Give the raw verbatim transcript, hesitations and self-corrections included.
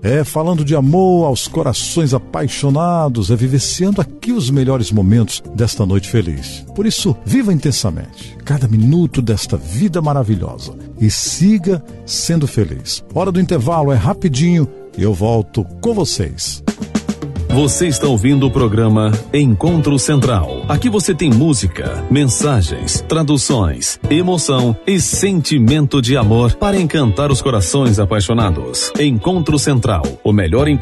É falando de amor aos corações apaixonados, é vivenciando aqui os melhores momentos desta noite feliz. Por isso, viva intensamente cada minuto desta vida maravilhosa e siga sendo feliz. Hora do intervalo é rapidinho e eu volto com vocês. Você está ouvindo o programa Encontro Central. Aqui você tem música, mensagens, traduções, emoção e sentimento de amor para encantar os corações apaixonados. Encontro Central, o melhor encontro